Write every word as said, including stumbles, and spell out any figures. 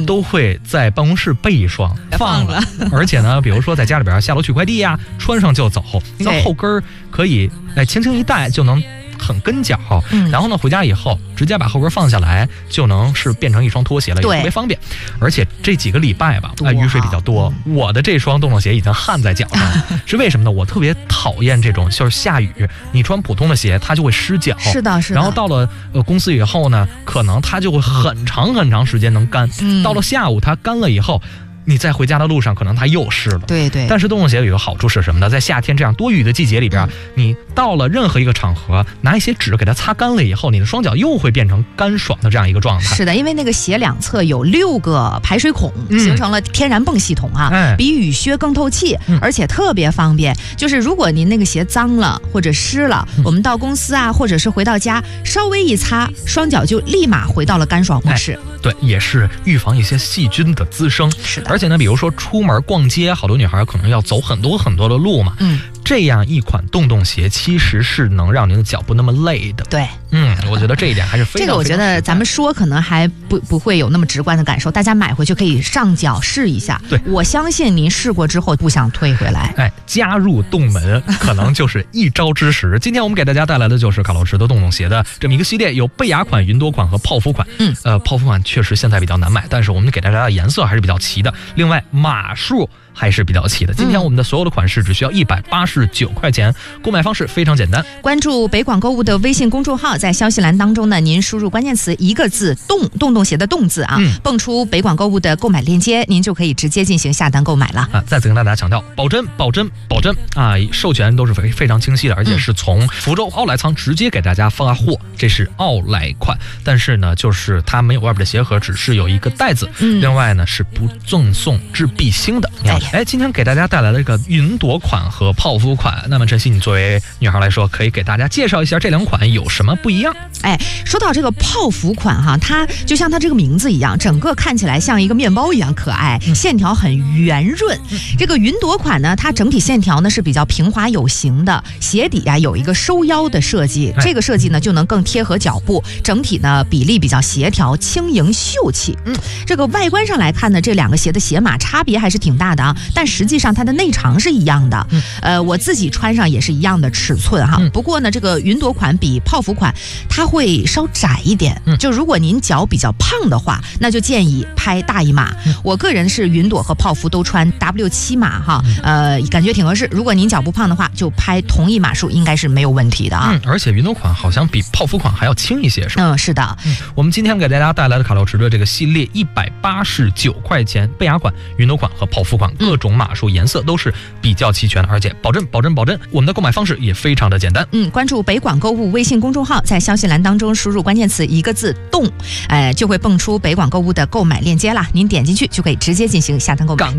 都会在办公室备一双放了， 而且呢，比如说在家里边下楼取快递呀、啊，穿上就走，那后跟儿可以哎轻轻一带就能很跟脚， 嗯、 然后呢回家以后直接把后跟放下来，就能是变成一双拖鞋了，也特别方便。而且这几个礼拜吧，哎、雨水比较多，嗯、我的这双洞洞鞋已经焊在脚上，是为什么呢？我特别讨厌这种就是下雨，你穿普通的鞋它就会湿脚， 是的，是的。 然后到了呃公司以后呢，可能它就会很长很长时间能干， 嗯、 到了下午它干了以后。你在回家的路上可能它又湿了， 对对。 但是洞洞鞋有个好处是什么呢？在夏天这样多雨的季节里边、嗯、你到了任何一个场合拿一些纸给它擦干了以后，你的双脚又会变成干爽的这样一个状态。 是的，因为那个鞋两侧有六个排水孔、嗯、形成了天然泵系统啊、哎、比雨靴更透气、嗯、而且特别方便。就是如果您那个鞋脏了或者湿了、嗯、我们到公司啊或者是回到家稍微一擦，双脚就立马回到了干爽模式、哎、 对，也是预防一些细菌的滋生。 是的。 而且呢，比如说出门逛街，好多女孩可能要走很多很多的路嘛， 嗯， 这样一款洞洞鞋其实是能让您的脚不那么累的。 对， 嗯，我觉得这一点还是非常。 这个我觉得咱们说可能还不不会有那么直观的感受，大家买回去可以上脚试一下。 对， 我相信您试过之后不想退回来。 哎，加入洞门可能就是一招之时。今天我们给大家带来的就是卡洛驰的洞洞鞋的这么一个系列，有贝雅款、云朵款和泡芙款。 嗯， 呃，泡芙款确实现在比较难买，但是我们给大家的颜色还是比较齐的。另外，码数还是比较齐的。今天我们的所有的款式只需要一百八十九块钱，购买方式非常简单。 关注北广购物的微信公众号，在消息栏当中呢，您输入关键词一个字“洞”，洞洞鞋的“洞”字啊，嗯、蹦出北广购物的购买链接，您就可以直接进行下单购买了。 啊，再次跟大家强调，保真、保真、保真啊，授权都是非非常清晰的，而且是从福州奥莱仓直接给大家发货，这是奥莱款。但是呢，就是它没有外边的鞋盒，只是有一个袋子。嗯、另外呢，是不赠送制臂星的。哎，哎，今天给大家带来了这个云朵款和泡芙款。那么晨曦，你作为女孩来说，可以给大家介绍一下这两款有什么不一样？ 哎，说到这个泡芙款哈，它就像它这个名字一样，整个看起来像一个面包一样可爱，嗯、线条很圆润。嗯、这个云朵款呢，它整体线条呢是比较平滑有型的，鞋底啊有一个收腰的设计，哎、这个设计呢就能更贴合脚步，整体呢比例比较协调，轻盈秀气。嗯，这个外观上来看呢，这两个鞋的鞋码差别还是挺大的啊，但实际上它的内长是一样的。嗯、呃，我自己穿上也是一样的尺寸哈。嗯、不过呢，这个云朵款比泡芙款它会稍窄一点。嗯、就如果您脚比较胖的话，那就建议拍大一码。嗯、我个人是云朵和泡芙都穿 W 七码哈，呃，感觉挺合适。如果您脚不胖的话，就拍同一码数，应该是没有问题的啊。 嗯，而且云朵款好像比泡芙款还要轻一些，是吧？ 嗯，是的。 嗯，我们今天给大家带来的卡洛驰的这个系列一百八十九块钱，贝雅款、云朵款和泡芙款，各种码数、颜色都是比较齐全的，而且保证、保证、保证。我们的购买方式也非常的简单。 嗯，关注北广购物微信公众号，在消息栏当中输入关键词一个字“洞”，呃，就会蹦出北广购物的购买链接啦。您点进去就可以直接进行下单购买。